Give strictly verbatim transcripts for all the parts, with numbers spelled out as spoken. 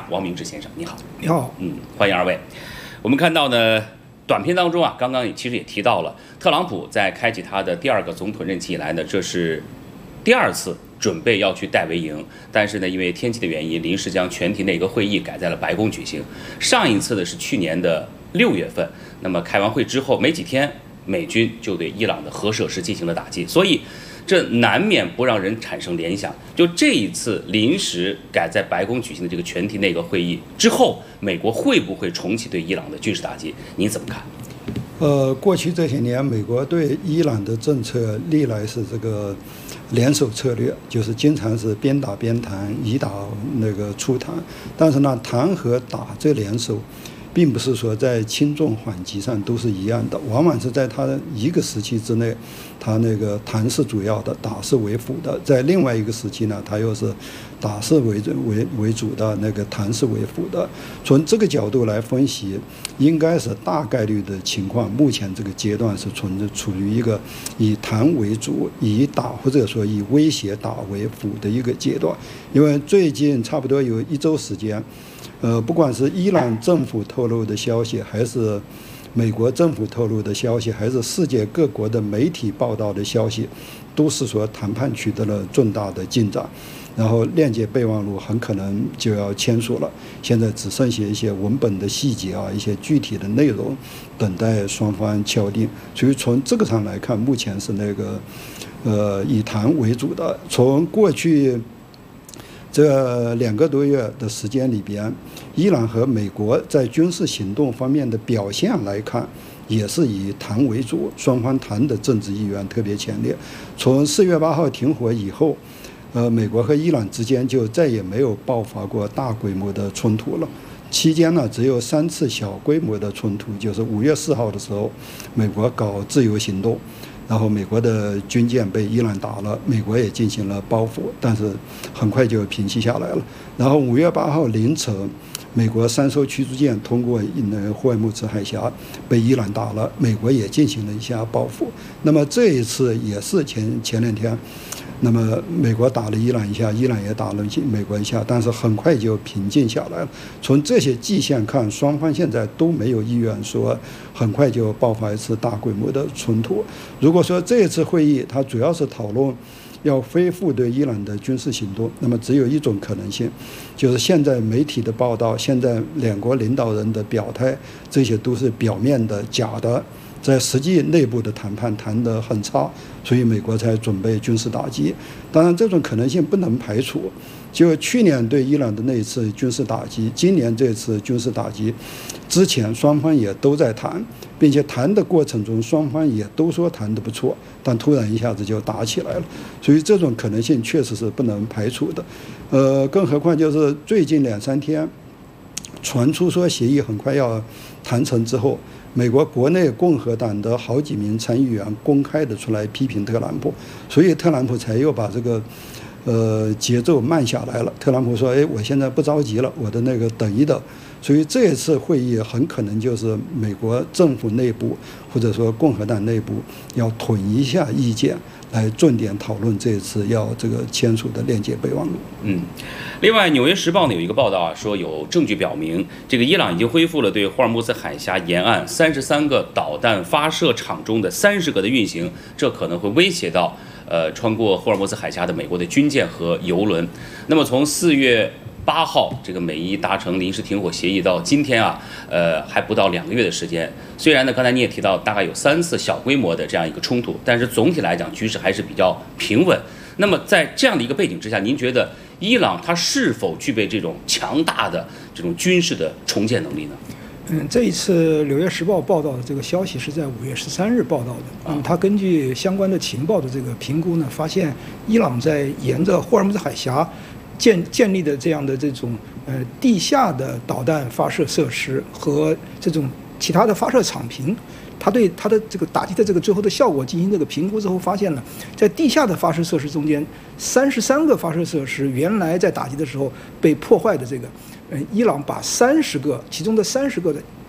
王明志先生，你好。 你好， 嗯，欢迎二位。我们看到呢，短片当中啊，刚刚也其实也提到了，特朗普在开启他的第二个总统任期以来呢，这是第二次准备要去戴维营，但是呢，因为天气的原因，临时将全体内阁会议改在了白宫举行。上一次的是去年的六月份，那么开完会之后没几天，美军就对伊朗的核设施进行了打击，所以这难免不让人产生联想。就这一次临时改在白宫举行的这个全体内阁会议之后，美国会不会重启对伊朗的军事打击？您怎么看？ 呃，过去这些年，美国对伊朗的政策历来是这个联手策略，就是经常是边打边谈，以打那个促谈。但是呢，谈和打这联手，并不是说在轻重缓急上都是一样的，往往是在他一个时期之内，他那个谈是主要的，打是为辅的；在另外一个时期呢，他又是打是为为为主的，那个谈是为辅的。从这个角度来分析，应该是大概率的情况。目前这个阶段是存着处于一个以谈为主，以打或者说以威胁打为辅的一个阶段。因为最近差不多有一周时间。呃，不管是伊朗政府透露的消息，还是美国政府透露的消息，还是世界各国的媒体报道的消息，都是说谈判取得了重大的进展，然后链接备忘录很可能就要签署了，现在只剩下一些文本的细节啊，一些具体的内容等待双方敲定。所以从这个上来看，目前是那个呃以谈为主的。从过去这两个多月的时间里边，伊朗和美国在军事行动方面的表现来看，也是以谈为主，双方谈的政治意愿特别强烈。从四月八号停火以后，呃，美国和伊朗之间就再也没有爆发过大规模的冲突了。期间呢，只有三次小规模的冲突，就是五月四号的时候，美国搞自由行动。然后美国的军舰被伊朗打了，美国也进行了报复，但是很快就平息下来了。然后五月八号凌晨，美国三艘驱逐舰通过那霍尔木兹海峡被伊朗打了，美国也进行了一下报复。那么这一次也是前前两天，那么美国打了伊朗一下，伊朗也打了美国一下，但是很快就平静下来了。从这些迹象看，双方现在都没有意愿说很快就爆发一次大规模的冲突。如果说这一次会议它主要是讨论要恢复对伊朗的军事行动，那么只有一种可能性，就是现在媒体的报道，现在两国领导人的表态，这些都是表面的假的，在实际内部的谈判谈得很差，所以美国才准备军事打击。当然这种可能性不能排除，就去年对伊朗的那一次军事打击，今年这次军事打击之前双方也都在谈，并且谈的过程中双方也都说谈得不错，但突然一下子就打起来了，所以这种可能性确实是不能排除的。呃，更何况就是最近两三天传出说协议很快要谈成之后，美国国内共和党的好几名参议员公开的出来批评特朗普，所以特朗普才又把这个呃节奏慢下来了。特朗普说：“哎，我现在不着急了，我的那个等一等。”所以这一次会议很可能就是美国政府内部或者说共和党内部要统一下意见，来重点讨论这一次要这个签署的链接备忘录。 嗯，另外，《纽约时报》呢有一个报道啊，说有证据表明，这个伊朗已经恢复了对霍尔木兹海峡沿岸三十三个导弹发射场中的三十个的运行，这可能会威胁到呃穿过霍尔木兹海峡的美国的军舰和油轮。那么从四月八号，这个美伊达成临时停火协议到今天啊，呃，还不到两个月的时间。虽然呢，刚才你也提到，大概有三次小规模的这样一个冲突，但是总体来讲，局势还是比较平稳。那么在这样的一个背景之下，您觉得伊朗它是否具备这种强大的这种军事的重建能力呢？ 嗯，这一次《纽约时报》报道的这个消息是在五月十三日报道的。嗯，他根据相关的情报的这个评估呢，发现伊朗在沿着霍尔木兹海峡建建立的这样的这种呃地下的导弹发射设施和这种其他的发射场坪，他对他的这个打击的这个最后的效果进行这个评估之后，发现了在地下的发射设施中间，三十三个发射设施原来在打击的时候被破坏的这个，呃，伊朗把三十个其中的三十个的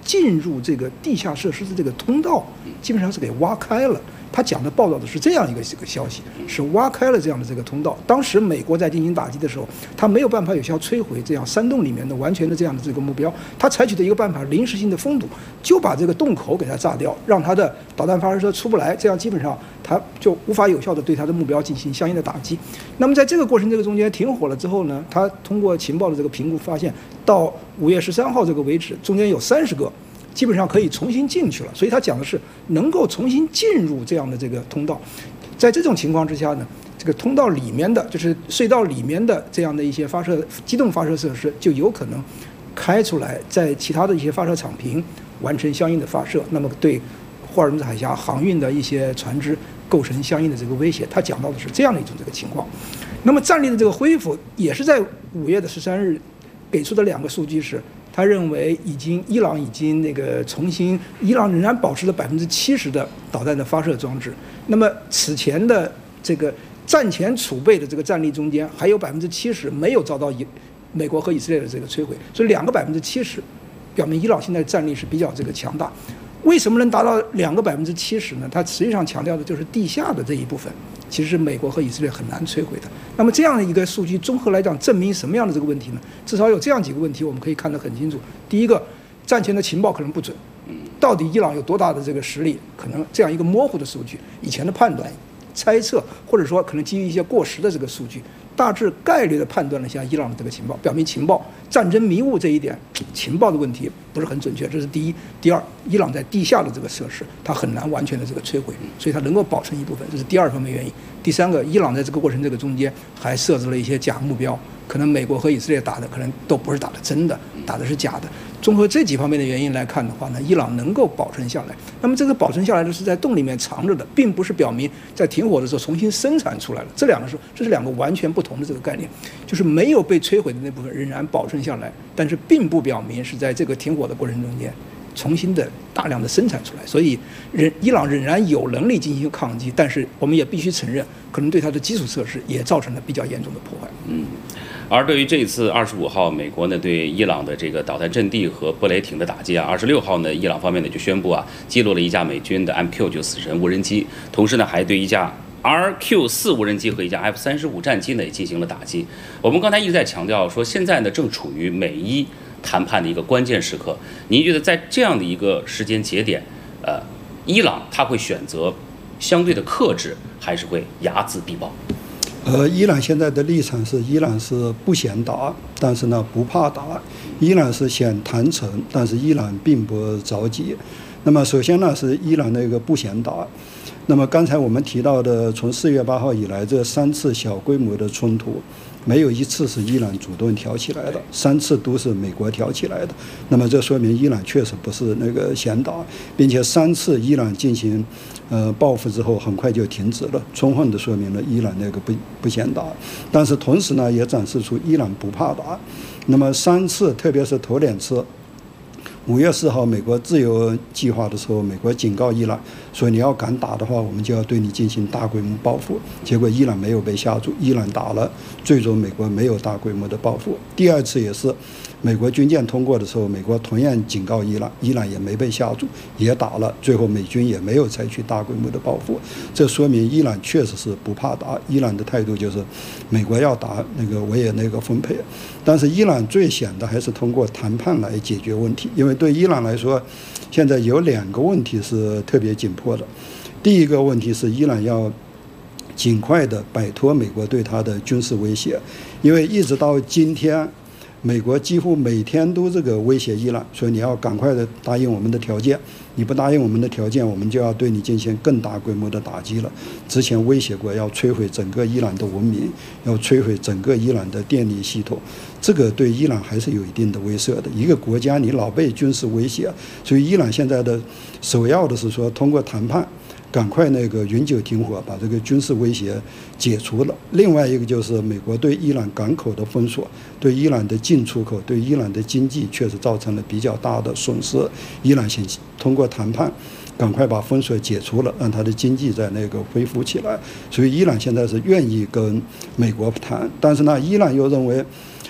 进入这个地下设施的这个通道，基本上是给挖开了。他讲的报道的是这样一个一个消息，是挖开了这样的这个通道。当时美国在进行打击的时候，他没有办法有效摧毁这样山洞里面的完全的这样的这个目标，他采取的一个办法，临时性的封堵，就把这个洞口给它炸掉，让他的导弹发射车出不来，这样基本上他就无法有效的对他的目标进行相应的打击。那么在这个过程这个中间停火了之后呢，他通过情报的这个评估发现，到五月十三号这个为止，中间有三十个。基本上可以重新进去了，所以他讲的是能够重新进入这样的这个通道。在这种情况之下呢，这个通道里面的就是隧道里面的这样的一些发射机动发射设施就有可能开出来，在其他的一些发射场坪完成相应的发射，那么对霍尔木兹海峡航运的一些船只构成相应的这个威胁。他讲到的是这样的一种这个情况。那么战力的这个恢复也是在五月的十三日给出的两个数据是。他认为已经伊朗已经那个重新，伊朗仍然保持了百分之七十的导弹的发射装置。那么此前的这个战前储备的这个战力中间，还有百分之七十没有遭到以美国和以色列的这个摧毁，所以两个百分之七十，表明伊朗现在战力是比较这个强大。为什么能达到两个百分之七十呢？它实际上强调的就是地下的这一部分，其实是美国和以色列很难摧毁的。那么这样的一个数据综合来讲，证明什么样的这个问题呢？至少有这样几个问题，我们可以看得很清楚。第一个，战前的情报可能不准，到底伊朗有多大的这个实力，可能这样一个模糊的数据，以前的判断、猜测，或者说可能基于一些过时的这个数据，大致概率的判断了一下伊朗的这个情报，表明情报战争迷雾这一点，情报的问题不是很准确，这是第一。第二，伊朗在地下的这个设施，它很难完全的这个摧毁，所以它能够保存一部分，这是第二方面原因。第三个，伊朗在这个过程这个中间还设置了一些假目标，可能美国和以色列打的可能都不是打的真的，打的是假的。综合这几方面的原因来看的话呢，伊朗能够保存下来。那么这个保存下来的是在洞里面藏着的，并不是表明在停火的时候重新生产出来了。这两个是这是两个完全不同的这个概念，就是没有被摧毁的那部分仍然保存下来，但是并不表明是在这个停火的过程中间重新的大量的生产出来。所以人伊朗仍然有能力进行抗击，但是我们也必须承认，可能对它的基础设施也造成了比较严重的破坏。 嗯。而对于这次二十五号美国呢对伊朗的这个导弹阵地和布雷艇的打击啊，二十六号呢伊朗方面呢就宣布啊击落了一架美军的 M Q 九死神无人机，同时呢还对一架 R Q 四无人机和一架 F 三十五战机呢也进行了打击。我们刚才一直在强调说，现在呢正处于美伊谈判的一个关键时刻。您觉得在这样的一个时间节点，呃，伊朗他会选择相对的克制，还是会睚眦必报？ 呃，伊朗现在的立场是，伊朗是不嫌打，但是呢不怕打；伊朗是想谈成，但是伊朗并不着急。那么首先呢是伊朗那个不嫌打。那么刚才我们提到的，从四月八号以来这三次小规模的冲突，没有一次是伊朗主动挑起来的，三次都是美国挑起来的。那么这说明伊朗确实不是那个嫌打，并且三次伊朗进行呃报复之后很快就停止了，充分的说明了伊朗那个不不嫌打。但是同时呢也展示出伊朗不怕打。那么三次，特别是头两次，五月四号美国自由计划的时候，美国警告伊朗说，你要敢打的话，我们就要对你进行大规模报复。结果伊朗没有被吓住，伊朗打了，最终美国没有大规模的报复。第二次也是美国军舰通过的时候，美国同样警告伊朗，伊朗也没被吓住，也打了，最后美军也没有采取大规模的报复。这说明伊朗确实是不怕打，伊朗的态度就是美国要打那个我也那个分配。但是伊朗最想的还是通过谈判来解决问题，因为对伊朗来说，现在有两个问题是特别紧迫的。第一个问题是伊朗要尽快的摆脱美国对它的军事威胁，因为一直到今天，美国几乎每天都这个威胁伊朗，说你要赶快的答应我们的条件，你不答应我们的条件，我们就要对你进行更大规模的打击了。之前威胁过要摧毁整个伊朗的文明，要摧毁整个伊朗的电力系统，这个对伊朗还是有一定的威慑的。一个国家你老被军事威胁，所以伊朗现在的首要的是说通过谈判赶快那个永久停火，把这个军事威胁解除了。另外一个就是美国对伊朗港口的封锁，对伊朗的进出口，对伊朗的经济确实造成了比较大的损失。伊朗想通过谈判赶快把封锁解除了，让它的经济在那个恢复起来。所以伊朗现在是愿意跟美国谈，但是呢，伊朗又认为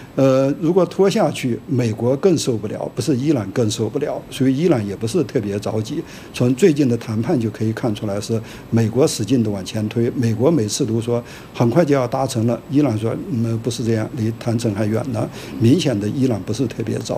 呃，如果拖下去，美国更受不了，不是伊朗更受不了，所以伊朗也不是特别着急。从最近的谈判就可以看出来，是美国使劲的往前推，美国每次都说很快就要达成了，伊朗说嗯不是这样，离谈成还远呢。明显的伊朗不是特别着